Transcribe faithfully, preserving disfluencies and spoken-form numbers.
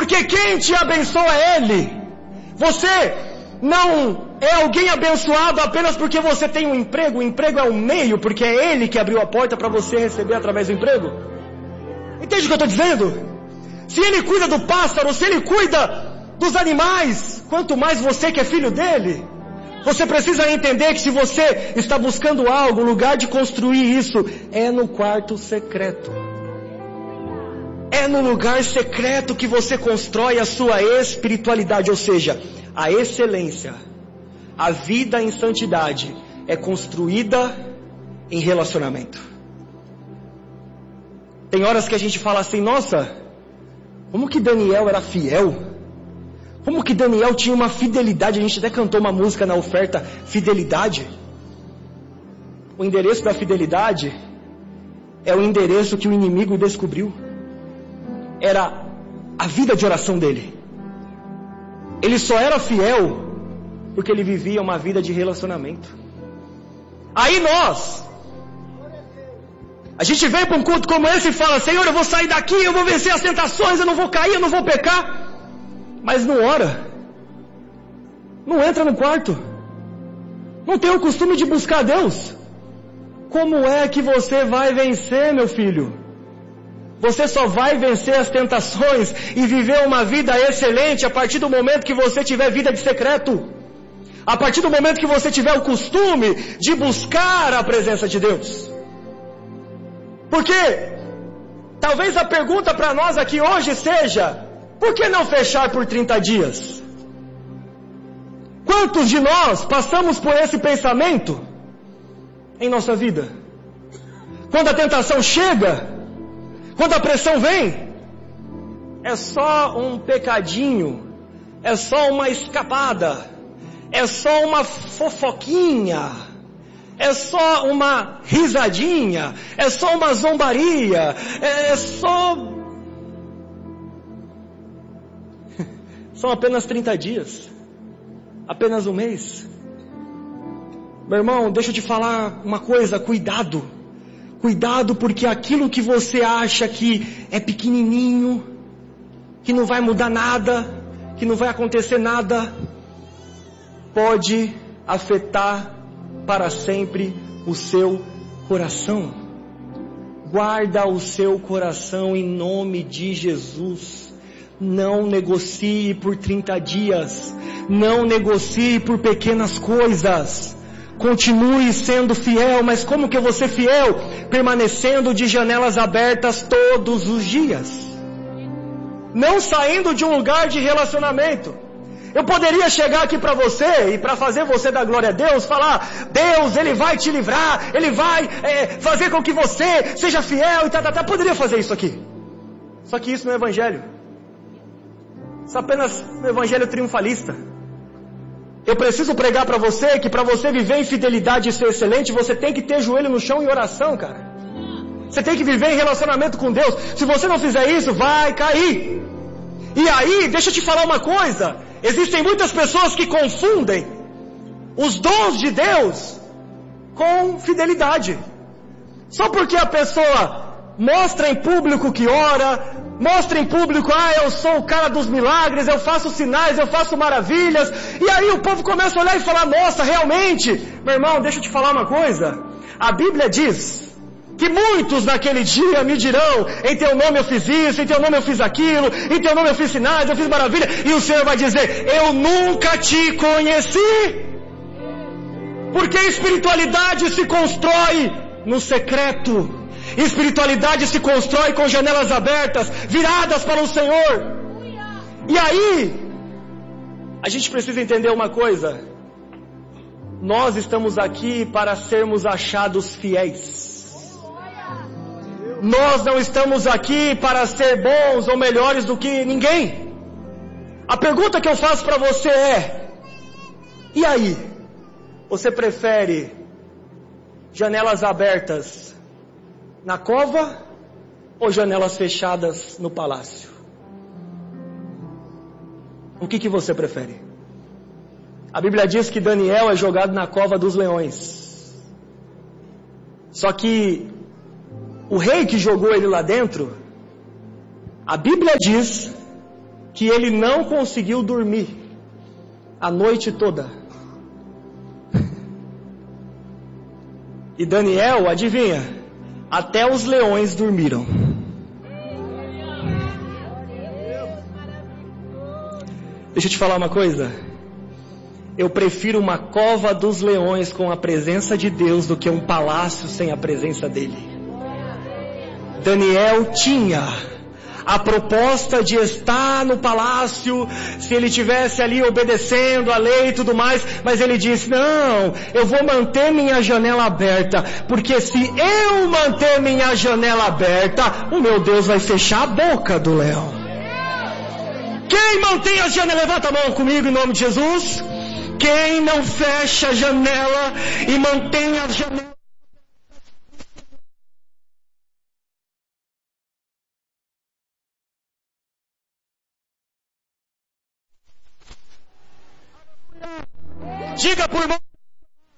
Porque quem te abençoa é Ele. Você não é alguém abençoado apenas porque você tem um emprego. O emprego é um meio, porque é Ele que abriu a porta para você receber através do emprego. Entende o que eu estou dizendo? Se Ele cuida do pássaro, se Ele cuida dos animais, quanto mais você que é filho dEle. Você precisa entender que se você está buscando algo, o lugar de construir isso é no quarto secreto. É no lugar secreto que você constrói a sua espiritualidade, ou seja, a excelência, a vida em santidade é construída em relacionamento. Tem horas que a gente fala assim, nossa, como que Daniel era fiel? Como que Daniel tinha uma fidelidade? A gente até cantou uma música na oferta, fidelidade. O endereço da fidelidade é o endereço que o inimigo descobriu. Era a vida de oração dele. Ele só era fiel porque ele vivia uma vida de relacionamento. Aí nós, a gente vem para um culto como esse e fala, Senhor, eu vou sair daqui, eu vou vencer as tentações, eu não vou cair, eu não vou pecar. Mas não ora, não entra no quarto, não tem o costume de buscar Deus. Como é que você vai vencer, meu filho? Você só vai vencer as tentações e viver uma vida excelente a partir do momento que você tiver vida de secreto. A partir do momento que você tiver o costume de buscar a presença de Deus. Porque talvez a pergunta para nós aqui hoje seja, por que não fechar por trinta dias? Quantos de nós passamos por esse pensamento em nossa vida? Quando a tentação chega, quando a pressão vem, é só um pecadinho, é só uma escapada, é só uma fofoquinha, é só uma risadinha, é só uma zombaria, é só... São apenas trinta dias, apenas um mês. Meu irmão, deixa eu te falar uma coisa, cuidado. Cuidado, porque aquilo que você acha que é pequenininho, que não vai mudar nada, que não vai acontecer nada, pode afetar para sempre o seu coração. Guarda o seu coração em nome de Jesus. Não negocie por trinta dias. Não negocie por pequenas coisas. Continue sendo fiel, mas como que eu vou ser fiel? Permanecendo de janelas abertas todos os dias. Não saindo de um lugar de relacionamento. Eu poderia chegar aqui para você, e para fazer você dar glória a Deus, falar, Deus, Ele vai te livrar, Ele vai é, fazer com que você seja fiel, e tá, tá, tá. Poderia fazer isso aqui. Só que isso não é evangelho. Isso é apenas um evangelho triunfalista. Eu preciso pregar para você que para você viver em fidelidade e ser excelente, você tem que ter joelho no chão em oração, cara. Você tem que viver em relacionamento com Deus. Se você não fizer isso, vai cair. E aí, deixa eu te falar uma coisa. Existem muitas pessoas que confundem os dons de Deus com fidelidade. Só porque a pessoa mostra em público que ora, mostra em público, ah, eu sou o cara dos milagres, eu faço sinais, eu faço maravilhas. E aí o povo começa a olhar e falar, nossa, realmente? Meu irmão, deixa eu te falar uma coisa. A Bíblia diz que muitos naquele dia me dirão, em teu nome eu fiz isso, em teu nome eu fiz aquilo, em teu nome eu fiz sinais, eu fiz maravilha. E o Senhor vai dizer, eu nunca te conheci. Porque espiritualidade se constrói no secreto. Espiritualidade se constrói com janelas abertas, viradas para o Senhor. E aí, a gente precisa entender uma coisa. Nós estamos aqui para sermos achados fiéis. Nós não estamos aqui para ser bons ou melhores do que ninguém. A pergunta que eu faço para você é, e aí? Você prefere janelas abertas na cova ou janelas fechadas no palácio? O que que você prefere? A Bíblia diz que Daniel é jogado na cova dos leões. Só que o rei que jogou ele lá dentro, a Bíblia diz que ele não conseguiu dormir a noite toda. E Daniel, adivinha? Até os leões dormiram. Deixa eu te falar uma coisa. Eu prefiro uma cova dos leões com a presença de Deus do que um palácio sem a presença dele. Daniel tinha a proposta de estar no palácio, se ele tivesse ali obedecendo a lei e tudo mais, mas ele disse, não, eu vou manter minha janela aberta, porque se eu manter minha janela aberta, o meu Deus vai fechar a boca do leão. Quem mantém a janela, levanta a mão comigo em nome de Jesus. Quem não fecha a janela e mantém a janela, diga por irmão.